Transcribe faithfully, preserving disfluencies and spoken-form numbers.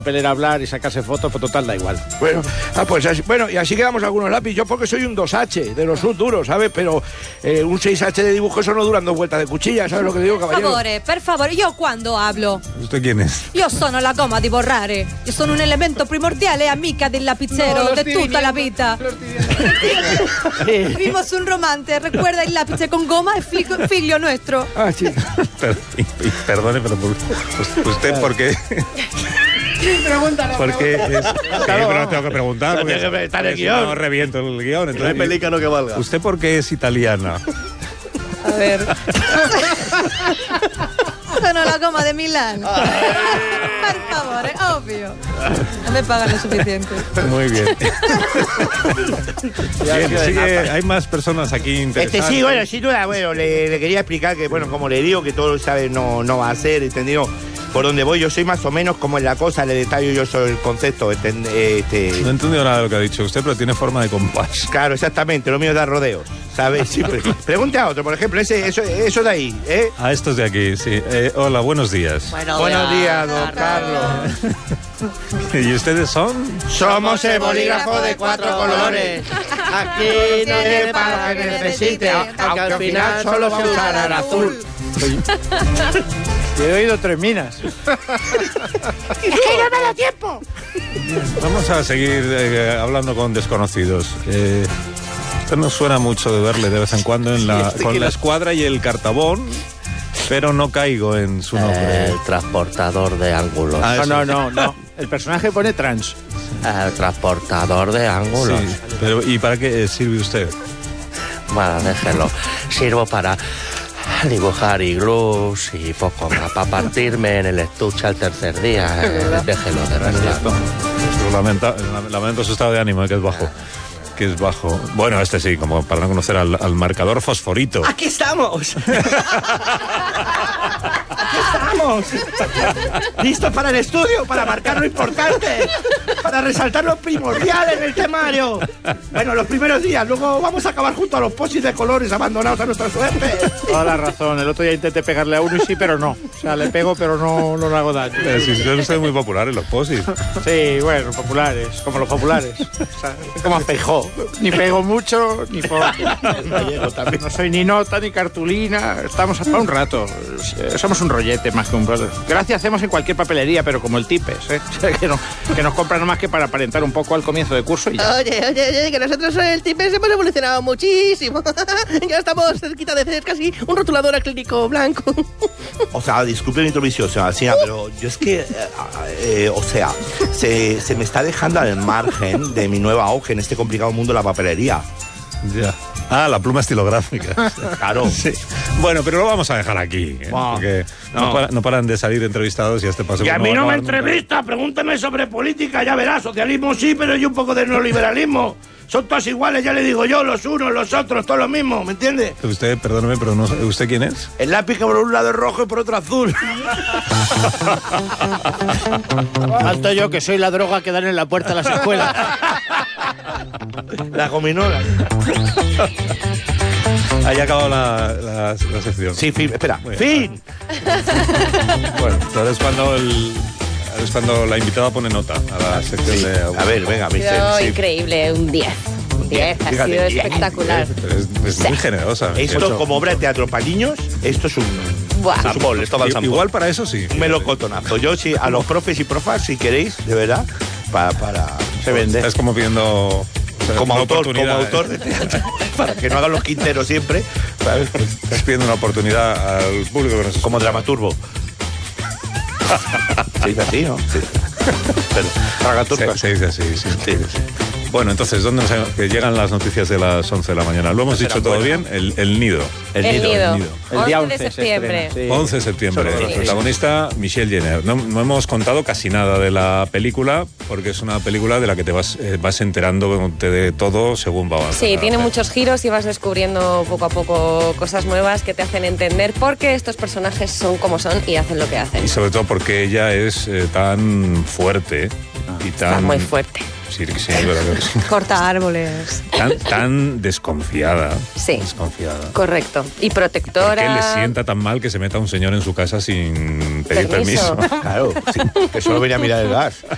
pelera hablar y sacarse fotos, pues total da igual. Bueno, ah, pues así, bueno, y así quedamos algunos lápices. Yo porque soy un dos hache, de los sub duros, ¿sabes? Pero eh, un seis hache de dibujo, eso no duran dos vueltas de cuchilla, ¿sabes lo que digo, caballero? Per favore, per favore, io quando hablo? ¿Usted quién es? Io sono la gomma di borrare. Io sono un elemento primordiale, amica del lapicero, No, de tutta la vita. Vimos un romance, recuerda il lapice con goma e figlio, figlio nuestro. Ah, sí. Per- y- y perdone, pero por- ¿usted por qué? Pregúntalo. Porque es, sí, pero no tengo que preguntar. No Porque tiene que estar el si guión. no reviento el guión. No hay Entonces, pelícano que valga. ¿usted por qué es italiana? A ver. Sono la goma de Milán. Per favore, ovvio. No me pagan lo suficiente. Muy bien. Bien, sigue, hay más personas aquí interesantes. Este sí, bueno, sin duda, bueno, le, le quería explicar que, bueno, como le digo, que todo, sabe, no, no va a ser, ¿entendido? Por donde voy, yo soy más o menos como en la cosa, le detallo yo soy el concepto, ¿entend- este... No he entendido nada de lo que ha dicho usted, pero tiene forma de compás. Claro, exactamente, lo mío es dar rodeos, ¿sabes? Sí, pre- pregunte a otro, por ejemplo, ese, eso, eso de ahí, ¿eh? A estos de aquí, sí. Eh, hola, buenos días. Bueno, Buenos días, don Carlos. ¿Y ustedes son? Somos el bolígrafo de cuatro colores. Aquí no tiene para que necesite, aunque al final solo se usará el azul. Te he oído tres minas. ¡Es que no me da tiempo! Vamos a seguir eh, hablando con desconocidos. Eh, esto nos suena mucho de verle de vez en cuando en la, con la escuadra y el cartabón, pero no caigo en su nombre. El transportador de ángulos. Ah, No, eso. no, no, no. El personaje pone trans. El transportador de ángulos. Sí, pero ¿y para qué sirve usted? Bueno, déjelo. Sirvo para dibujar iglús y poco más. Para partirme en el estuche al tercer día. Eh, déjelo, de verdad. Lamenta, lamento su estado de ánimo, eh, que es bajo. Que es bajo. Bueno, este sí, como para no conocer al, al marcador fosforito. ¡Aquí estamos! ¡Aquí estamos! ¿Listos para el estudio? Para marcar lo importante. Para resaltar lo primordial en el temario. Bueno, los primeros días. Luego vamos a acabar junto a los posis de colores abandonados a nuestra suerte. Toda la razón. El otro día intenté pegarle a uno y sí, pero no. O sea, le pego, pero no, no le hago daño. Pero si usted es muy popular en los posis. Sí, bueno, populares, como los populares. O sea, como a Feijó. Ni pego mucho, ni poco. No soy ni nota, ni cartulina. Estamos para un rato. Somos un rollete más que un brother. Gracias hacemos en cualquier papelería, pero como el Tipes, ¿eh? O sea, que, no, que nos compran nomás que para aparentar un poco al comienzo de curso y ya. Oye, oye, oye, que nosotros en el Tipes hemos evolucionado muchísimo. Ya estamos cerquita de ser casi un rotulador acrílico blanco. O sea, disculpe mi intromisión, señora Alsina, pero yo es que, eh, eh, o sea, se, se me está dejando al margen de mi nueva auge en este complicado mundo de la papelería. Ya. Ah, la pluma estilográfica. Claro. Sí. Bueno, pero lo vamos a dejar aquí, ¿eh? Wow. Porque no. No. para- no paran de salir entrevistados y este paso. Que a no mí va no me acabar nunca. entrevista, pregúnteme sobre política, ya verás, socialismo sí, pero yo un poco de neoliberalismo. Son todos iguales, ya le digo yo, los unos, los otros, todos lo mismo, ¿me entiende? Usted, perdóneme, pero no, ¿usted quién es? El lápiz que por un lado es rojo y por otro azul. Falto yo, que soy la droga que dan en la puerta de las escuelas. La gominola. Ahí ha acabado la, la, la sección. Sí, fin, espera, Muy bien. fin. Bueno, ahora es cuando el, ahora es cuando la invitada pone nota a la sección Sí. de... A ver, venga, mister. Pero Sí. increíble, un diez. Un diez, ha Fíjate, sido diez. espectacular. Es, es muy generosa. Esto, como obra de teatro para niños, esto es un... Buah. Zampol, esto va al I- zampol. Igual para eso sí. Un melocotonazo. Yo sí, a los profes y profas, si queréis, de verdad, para... para Se vende. Es como pidiendo... o sea, como una autor, como oportunidad, ¿eh? autor de teatro, para que no hagan los quinteros siempre, ¿sabes? Estás pidiendo una oportunidad al público que nos Como dramaturgo. Se dice así, ¿no? Sí. Pero, dramaturgo. Se, se dice así, sí. Sí. Bueno, entonces, ¿dónde nos ha- que llegan las noticias de las once de la mañana? ¿Lo hemos Será dicho todo buena. bien? El, el nido. El, nido, nido. el nido. El día once once de se septiembre. estrena, sí. once de septiembre. Solo El sí. protagonista, Michelle Jenner. No, no hemos contado casi nada de la película, porque es una película de la que te vas, eh, vas enterando de todo según va avanzando. Sí, la tiene peli. muchos giros y vas descubriendo poco a poco cosas nuevas que te hacen entender por qué estos personajes son como son y hacen lo que hacen. Y sobre todo porque ella es eh, tan fuerte y tan... Está muy fuerte. Sí, sí, es verdad que sí. Corta árboles. Tan, tan desconfiada. Sí. Desconfiada. Correcto. Y ¿Por protectora. qué le sienta tan mal que se meta un señor en su casa sin pedir Permiso. permiso? Claro, sí, que solo venía a mirar el gas.